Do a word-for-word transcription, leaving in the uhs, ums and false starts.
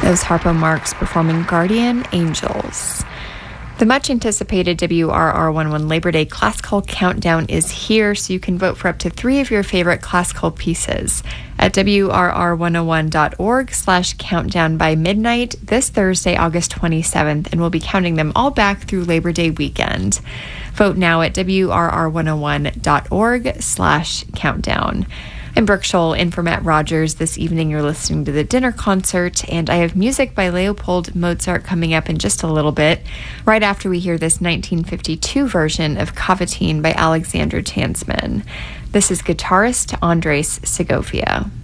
That was Harpo Marx performing Guardian Angels. The much-anticipated W R R one oh one Labor Day Classical Countdown is here, so you can vote for up to three of your favorite classical pieces at W R R one oh one dot org slash countdown by midnight this Thursday, August twenty-seventh, and we'll be counting them all back through Labor Day weekend. Vote now at W R R one oh one dot org slash countdown. I'm Brooke Scholl, in for Matt Rogers. This evening you're listening to The Dinner Concert, and I have music by Leopold Mozart coming up in just a little bit, right after we hear this nineteen fifty-two version of Cavatina by Alexander Tansman. This is guitarist Andres Segovia.